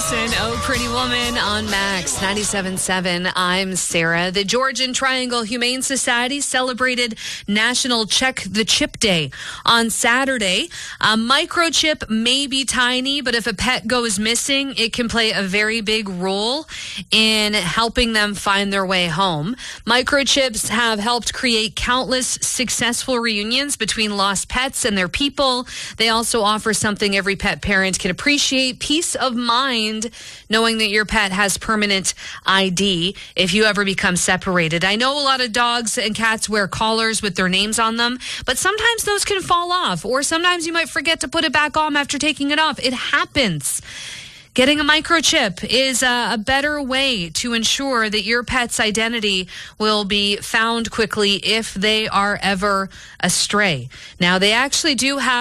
Jackson, Oh Pretty Woman on Max 97.7. I'm Sarah. The Georgian Triangle Humane Society celebrated National Check the Chip Day on Saturday. A microchip may be tiny, but if a pet goes missing, it can play a very big role in helping them find their way home. Microchips have helped create countless successful reunions between lost pets and their people. They also offer something every pet parent can appreciate: peace of mind, knowing that your pet has permanent ID if you ever become separated. I know a lot of dogs and cats wear collars with their names on them, but sometimes those can fall off, or sometimes you might forget to put it back on after taking it off. It happens. Getting a microchip is a better way to ensure that your pet's identity will be found quickly if they are ever astray. Now, they actually do have